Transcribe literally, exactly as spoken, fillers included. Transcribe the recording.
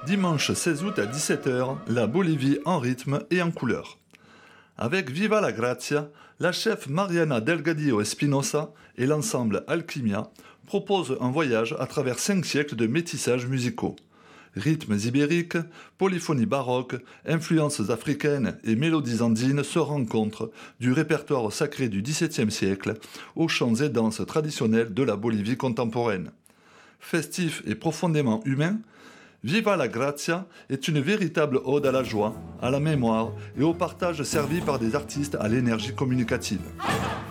Dimanche seize août à dix-sept heures, la Bolivie en rythme et en couleur. Avec Viva la Grazia, la chef Mariana Delgadillo Espinosa et l'ensemble Alquimia proposent un voyage à travers cinq siècles de métissage musicaux. Rythmes ibériques, polyphonie baroque, influences africaines et mélodies andines se rencontrent du répertoire sacré du dix-septième siècle aux chants et danses traditionnels de la Bolivie contemporaine. Festif et profondément humain, Viva la Grazia est une véritable ode à la joie, à la mémoire et au partage servi par des artistes à l'énergie communicative.